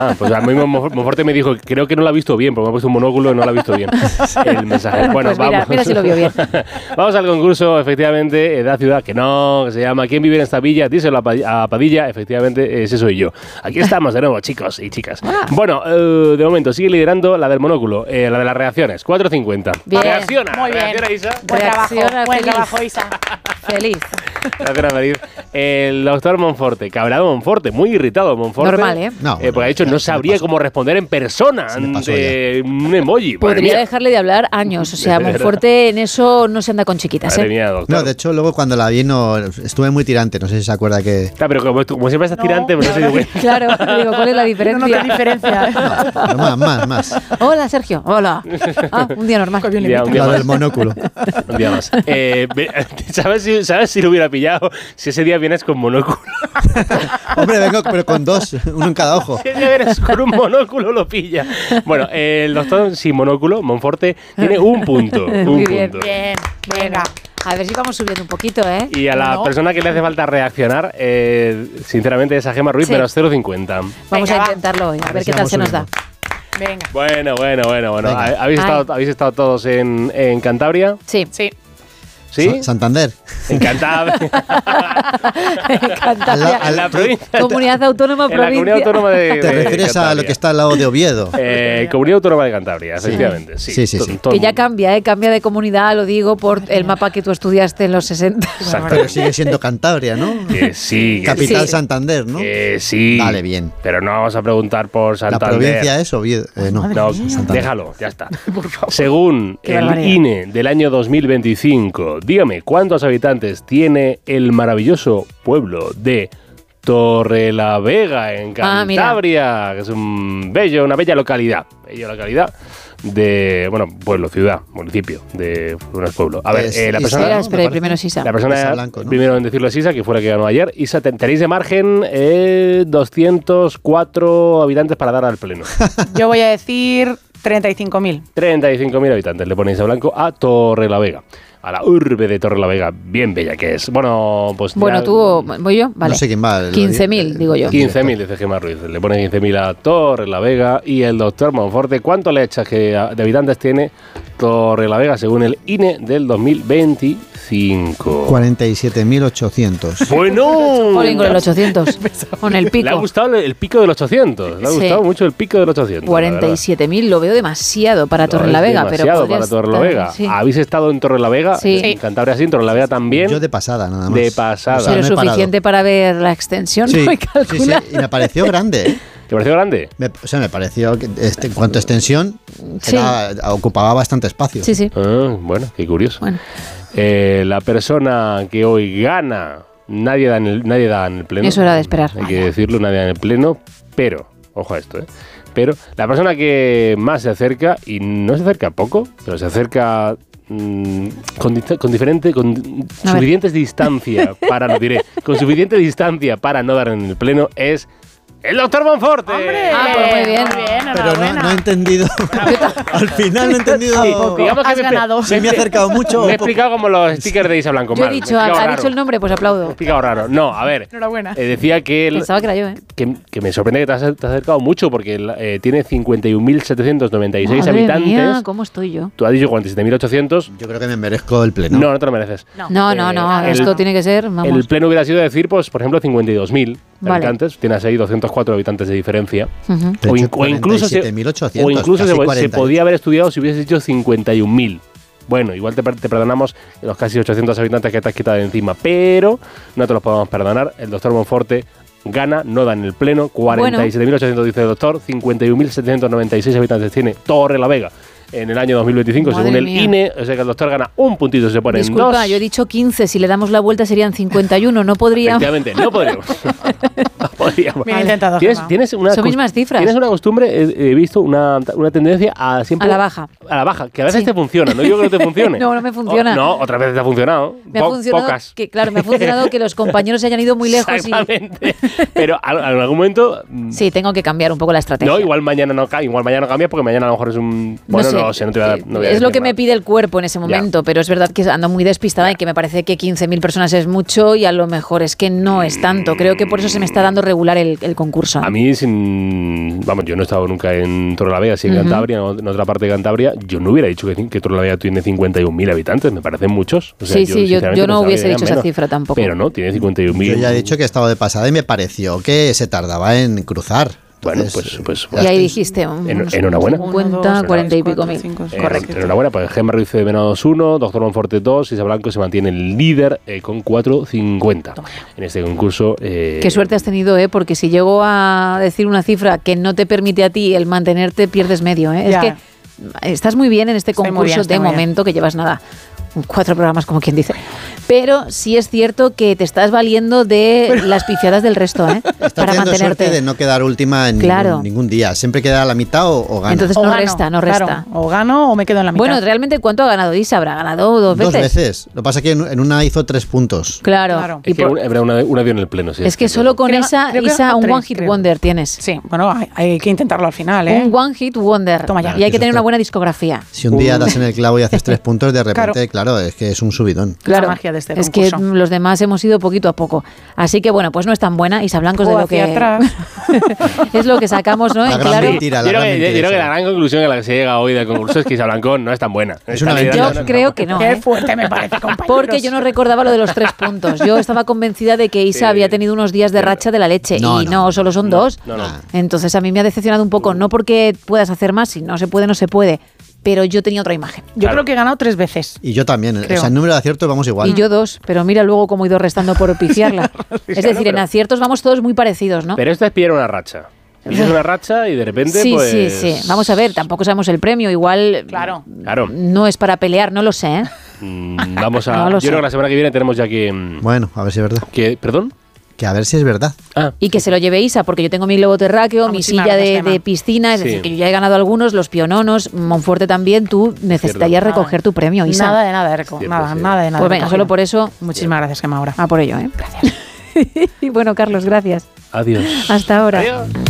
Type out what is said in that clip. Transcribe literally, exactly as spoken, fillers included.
Ah, pues a mí Monforte me dijo, creo que no lo ha visto bien, porque me ha puesto un monóculo y no lo ha visto bien el mensaje. Bueno, pues mira, vamos. mira si lo vio bien. Vamos al concurso, efectivamente, Edad Ciudad, que no, que se llama ¿Quién vive en esta villa? Díselo a Padilla, efectivamente, ese soy yo. Aquí estamos de nuevo, chicos y chicas. Ah. Bueno, uh, de momento sigue liderando la del monóculo, eh, la de las reacciones, cuatro cincuenta. Bien. Reacciona, muy bien. reacciona, Isa. Buen trabajo, Reacciona, buen feliz. trabajo, Isa. Feliz. Gracias, feliz. El doctor Monforte, cabreado Monforte, muy irritado Monforte. Normal, ¿eh? No, eh, porque ha dicho no sabría cómo responder en persona ante un emoji. Podría dejarle de hablar años. O sea, Monforte en eso no se anda con chiquitas, ¿eh? Mía, no, de hecho, luego cuando la vi no estuve muy tirante. No sé si se acuerda que... Claro, pero como, como siempre estás no, tirante, pues no sé si... Claro, digo, ¿cuál es la diferencia? No, no, ¿qué diferencia? No, más, más, más. Hola, Sergio. Hola. Ah, un día normal. Un día, un día la más. del monóculo. Un día más. Eh, ¿sabes, si, ¿Sabes si lo hubiera pillado si ese día vienes con monóculo? Hombre, vengo pero con dos, uno en cada ojo. Si ese día vienes con un monóculo, lo pilla. Bueno, eh, el doctor sin monóculo, Monforte, tiene un punto. Un Muy bien. punto. Bien, venga. A ver si vamos subiendo un poquito, ¿eh? Y a la no. persona que le hace falta reaccionar, eh, sinceramente, es a Gemma Ruiz, Sí. menos cero coma cincuenta. Vamos Venga, a va. intentarlo hoy, a, A ver ver qué si tal se vamos nos da. Venga. Bueno, bueno, bueno, bueno. Venga. ¿Habéis estado, ¿Habéis estado todos en, en Cantabria? Sí. Sí. ¿Sí? Sa- Santander. En Cantabria. Cantabria. Al la- en la provincia. Comunidad Autónoma, En la comunidad provincia. autónoma de. Te de refieres a Cantabria. lo que está al lado de Oviedo. Eh, Comunidad Autónoma de Cantabria, efectivamente. Sí, Sí, sí, To- sí. todo- Que ya cambia, ¿eh? Cambia de comunidad, lo digo, por el mapa que tú estudiaste en los sesenta. Exacto. Pero sigue siendo Cantabria, ¿no? Que sí, que Capital sí. Santander, ¿no? Que sí. Vale, bien. Pero no vamos a preguntar por La Santander. provincia es Oviedo. Eh, no, No, Santander. déjalo, ya está. Según Qué el barbaridad. I N E del año dos mil veinticinco, dígame, ¿cuántos habitantes tiene el maravilloso pueblo de Torrelavega, en Ah, mira. Cantabria? Que es un bello, una bella localidad. Bella localidad de, bueno, pueblo, ciudad, municipio, de no es pueblo. A ver, Es eh, la Isa, persona... Espera, ¿no? espera, Me parece. primero Sisa. La persona Isa Blanco, ¿no? primero en decirlo es Isa, que fue la que ganó ayer. Isa, ten- tenéis de margen eh, doscientos cuatro habitantes para dar al pleno. Yo voy a decir treinta y cinco mil. treinta y cinco mil habitantes le ponéis a Blanco a Torrelavega, a la urbe de Torrelavega, bien bella que es. Bueno, pues... Bueno, ya- tú, ¿voy yo? Vale. No sé quién va. el- quince mil, digo yo. quince mil, dice Gemma Ruiz. Le pone quince mil a Torrelavega. Y el doctor Monforte, ¿cuánto le echas que a- de habitantes tiene Torrelavega según el I N E del dos mil veinticinco? cuarenta y siete mil ochocientos. Bueno, Jolín, con el ochocientos. Con el le ha pico. gustado el pico del ochocientos. Le ha Sí. gustado mucho el pico del ochocientos. la verdad. cuarenta y siete mil, lo veo demasiado para No, es Torrelavega, pero demasiado podría para estar- Torrelavega. sí. ¿Habéis estado en Torrelavega? Sí. En Cantabria sí, en Torrelavega también. Yo de pasada, nada más. De pasada. O sea, Pero me he parado. suficiente para ver la extensión, Sí, ¿no? Y sí, sí, calcular. y me pareció grande, ¿eh? ¿Te pareció grande? Me- o sea, me pareció que este, en cuanto a extensión Sí. era- ocupaba bastante espacio. Sí, sí. Ah, bueno, qué curioso. Bueno. Eh, la persona que hoy gana, nadie da en el, nadie da en el pleno. Eso era de esperar. Hay que decirlo, nadie da en el pleno, pero, ojo a esto, ¿eh? Pero la persona que más se acerca, y no se acerca poco, pero se acerca mm, con, di- con diferente, con A ver. suficientes distancia para, lo diré, con suficiente distancia para no dar en el pleno, es el doctor Monforte. ¡Hombre! Ah, pues muy bien. Muy bien, Pero no, enhorabuena. no he entendido. Al final no he entendido. Sí, digamos que Has me, ganado. Si me he acercado mucho. me he o poco. explicado como los stickers de Isa Blanco. Yo he mal, me dicho, he ha, explicado ha raro. dicho el nombre, pues Me he aplaudo. explicado raro. No, a ver. Enhorabuena. eh, decía que, él, Pensaba que era yo, ¿eh? que, que me sorprende que te has, te has acercado mucho porque eh, tiene cincuenta y un mil setecientos noventa y seis Madre habitantes. mía, ¿cómo estoy yo? Tú has dicho cuarenta y siete mil ochocientos. Yo creo que me merezco el pleno. No, no te lo mereces. No, no, no, Eh, esto el- tiene que ser, vamos. El pleno hubiera sido decir, pues, por ejemplo, cincuenta y dos mil Vale. habitantes. Tienes ahí doscientos cuatro habitantes de diferencia. Ujú. De O, hecho, in- o incluso, se, cuarenta y siete mil ochocientos, o incluso se, casi se cuarenta. podía haber estudiado si hubieses dicho cincuenta y un mil. Bueno, igual te, per- te perdonamos los casi ochocientos habitantes que te has quitado de encima, pero no te los podemos perdonar. El doctor Monforte gana, no da en el pleno. cuarenta y siete mil ochocientos dice el doctor, cincuenta y un mil setecientos noventa y seis habitantes tiene Torrelavega en el año dos mil veinticinco, Madre según el mía. I N E. O sea que el doctor gana un puntito, se pone en Disculpa, dos. yo he dicho quince, si le damos la vuelta serían cincuenta y uno, no podríamos. Efectivamente, no podríamos. No podríamos. Bien intentado, ¿Tienes, Gemma. tienes una Son cos- mismas cifras. Tienes una costumbre, he, he visto una, una tendencia a siempre... A la baja. A la baja, que a veces Sí. te funciona, no digo que no te funcione. No, no me funciona. O- no, otras veces te ha funcionado. Me ha Po- funcionado Pocas. que, claro, me ha funcionado que los compañeros se hayan ido muy lejos y Exactamente. Pero a- en algún momento... mm, sí, tengo que cambiar un poco la estrategia. No, igual mañana no ca- igual mañana no cambias porque mañana a lo mejor es un... Bueno, no sé, no, te voy a, Eh, no voy a es lo decir que me nada. pide el cuerpo en ese momento, pero es verdad que ando muy despistada y que me parece que quince mil personas es mucho y a lo mejor es que no es tanto. Creo que por eso se me está dando regular el, el concurso. ¿eh? A mí, sin, vamos, yo no he estado nunca en Torrelavega, sí en Ujú. Cantabria, en otra parte de Cantabria. Yo no hubiera dicho que, que Torrelavega tiene cincuenta y un mil habitantes, me parecen muchos. O sea, Sí, sí, yo- sinceramente yo no pensaba hubiese que eran dicho esa menos. cifra tampoco. Pero no, tiene cincuenta y un mil. Yo ya he dicho que he estado de pasada y me pareció que se tardaba en cruzar. Bueno, Entonces, pues, pues, ya Y ahí estoy- dijiste, un- En- unos enhorabuena. cincuenta, cuarenta y pico mil. Eh, Correcto. Enhorabuena, pues Gemma Ruiz de Venados uno, Doctor Monforte dos, Isa Blanco se mantiene el líder eh, con cuatro cincuenta en este concurso. eh, Qué suerte has tenido, ¿eh? Porque si llego a decir una cifra que no te permite a ti el mantenerte, pierdes medio, ¿eh? Es Ya. que estás muy bien en este Estoy muy concurso bien, estoy de muy bien. momento, que llevas nada, cuatro programas como quien dice. Pero sí es cierto que te estás valiendo de las pifiadas del resto, ¿eh? Estás Para teniendo suerte mantenerte. de no quedar última en Claro. ningún, ningún día. Siempre queda a la mitad o, o gana. Entonces O no gano, resta, no resta. claro, o gano o me quedo en la mitad. Bueno, realmente, ¿cuánto ha ganado Isa? ¿Habrá ganado dos veces? Dos veces. Lo que pasa es que en, en una hizo tres puntos. Claro. Claro. Y es que por- una, habrá una, una dio en el pleno. Sí, es que sí, solo con Creo- esa, creo que Isa, ganó un tres, One Hit creo. Wonder tienes. Sí, bueno, hay, hay que intentarlo al final, ¿eh? Un One Hit Wonder. Toma ya. Y hay que Eso tener una está- buena discografía. Si un día Un- das en el clavo y haces tres puntos, de repente, Claro. claro, es que es un subidón. La magia de este es que concurso. los demás hemos ido poquito a poco. Así que bueno, pues no es tan buena. Isa Blanco es de O lo que hacia atrás. es lo que sacamos, ¿no? La En gran claro. mentira. Yo la creo, gran que, yo mentira creo que esa. la gran conclusión a la que se llega hoy del concurso es que Isa Blanco no es tan buena. Es una Está mentira. liderando, Yo no, creo no. que no. Qué ¿eh? fuerte me parece, compañeros. Porque yo no recordaba lo de los tres puntos. Yo estaba convencida de que Isa Sí. había tenido unos días de racha de la leche. No, y no. no, solo son dos. No, no. Ah. Entonces a mí me ha decepcionado un poco. No porque puedas hacer más, si no se puede, no se puede. Pero yo tenía otra imagen. Yo Claro. creo que he ganado tres veces. Y yo también. Creo. O sea, en número de aciertos vamos igual. Y yo dos, pero mira luego cómo he ido restando por pifiarla. Es Claro, decir, en pero- aciertos vamos todos muy parecidos, ¿no? Pero esto es pillar una racha. Pillas una racha y de repente, Sí, pues. sí, sí. Vamos a ver, tampoco sabemos el premio. Igual Claro. Claro. no es para pelear, no lo sé. ¿eh? Mm, Vamos a. No lo yo sé. creo que la semana que viene tenemos ya que. mm, Bueno, a ver si es verdad. que ¿Perdón? Que a ver si es verdad. Ah, Y que se lo lleve Isa, porque yo tengo mi globo terráqueo, Ah, mi muchísimas silla de, gracias, Gemma. de piscina, es Sí. decir, que yo ya he ganado algunos, los piononos, Monforte también, tú necesitarías Nada. recoger tu premio, Isa. Nada de nada, de reco- Cierto, nada, sí. nada de nada. Pues venga, recogido. solo por eso, Muchísimas gracias, Gemma, ahora. a por ello, ¿eh? Gracias. Y bueno, Carlos, gracias. adiós. Hasta ahora. Adiós.